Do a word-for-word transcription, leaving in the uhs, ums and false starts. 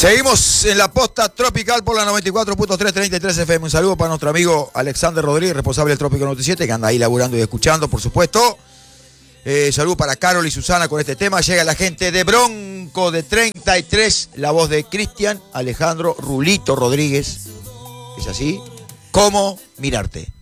Seguimos en la posta tropical por la noventa y cuatro punto tres, treinta y tres F M. Un saludo para nuestro amigo Alexander Rodríguez, responsable del Trópico noventa y siete, que anda ahí laburando y escuchando, por supuesto. Eh, saludo para Carol y Susana con este tema. Llega la gente de Bronco de treinta y tres, la voz de Cristian Alejandro Rulito Rodríguez. ¿Es así? ¿Cómo mirarte?